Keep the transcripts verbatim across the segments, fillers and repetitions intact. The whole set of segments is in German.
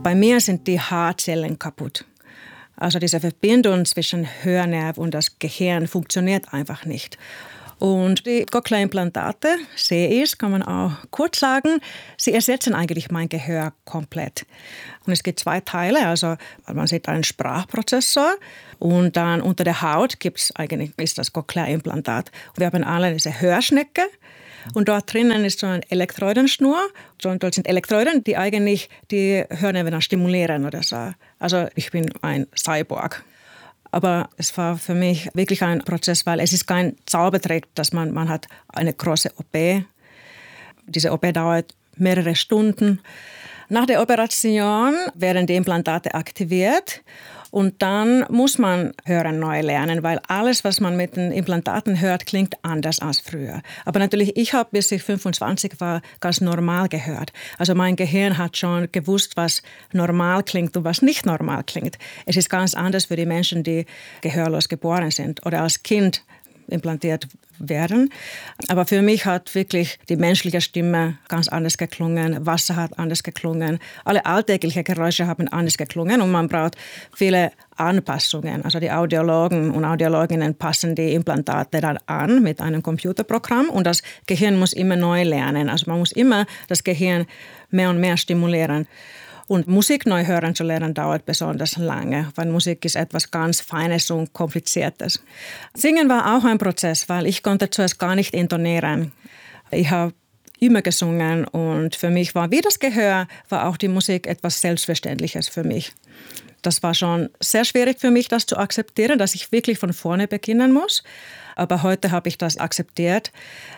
bei mir sind die Haarzellen kaputt. Also diese Verbindung zwischen Hörnerv und das Gehirn funktioniert einfach nicht. Und die Cochlea-Implantate, C Is, kann man auch kurz sagen, sie ersetzen eigentlich mein Gehör komplett. Und es gibt zwei Teile, also man sieht einen Sprachprozessor und dann unter der Haut gibt es eigentlich ist das Cochlea-Implantat. Wir haben alle diese Hörschnecke und dort drinnen ist so eine Elektrodenschnur. Und dort sind Elektroden, die eigentlich die Hörnerven stimulieren oder so. Also ich bin ein Cyborg. Aber es war für mich wirklich ein Prozess, weil es ist kein Zaubertrick, dass man, man hat eine große O P. Diese O P dauert mehrere Stunden. Nach der Operation werden die Implantate aktiviert und dann muss man Hören neu lernen, weil alles, was man mit den Implantaten hört, klingt anders als früher. Aber natürlich, ich habe, bis ich fünfundzwanzig war, ganz normal gehört. Also mein Gehirn hat schon gewusst, was normal klingt und was nicht normal klingt. Es ist ganz anders für die Menschen, die gehörlos geboren sind oder als Kind implantiert werden. Aber für mich hat wirklich die menschliche Stimme ganz anders geklungen, Wasser hat anders geklungen, alle alltäglichen Geräusche haben anders geklungen und man braucht viele Anpassungen. Also die Audiologen und Audiologinnen passen die Implantate dann an mit einem Computerprogramm und das Gehirn muss immer neu lernen. Also man muss immer das Gehirn mehr und mehr stimulieren. Und Musik neu hören zu lernen dauert besonders lange, weil Musik ist etwas ganz Feines und Kompliziertes. Singen war auch ein Prozess, weil ich konnte zuerst gar nicht intonieren. Ich habe immer gesungen und für mich war wie das Gehör, war auch die Musik etwas Selbstverständliches für mich. Das war schon sehr schwierig für mich, das zu akzeptieren, dass ich wirklich von vorne beginnen muss. Aber heute habe ich das akzeptiert.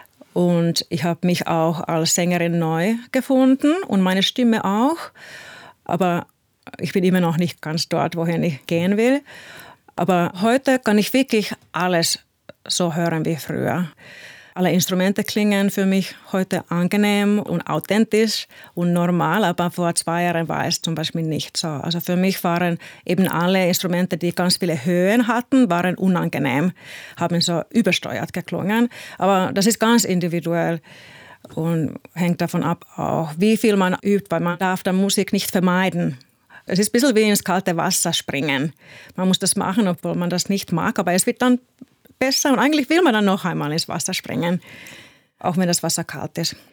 Und ich habe mich auch als Sängerin neu gefunden und meine Stimme auch. Aber ich bin immer noch nicht ganz dort, wohin ich gehen will. Aber heute kann ich wirklich alles so hören wie früher. Alle Instrumente klingen für mich heute angenehm und authentisch und normal, aber vor zwei Jahren war es zum Beispiel nicht so. Also für mich waren eben alle Instrumente, die ganz viele Höhen hatten, waren unangenehm, haben so übersteuert geklungen. Aber das ist ganz individuell und hängt davon ab auch, wie viel man übt, weil man darf die Musik nicht vermeiden. Es ist ein bisschen wie ins kalte Wasser springen. Man muss das machen, obwohl man das nicht mag, aber es wird dann besser und eigentlich will man dann noch einmal ins Wasser springen, auch wenn das Wasser kalt ist.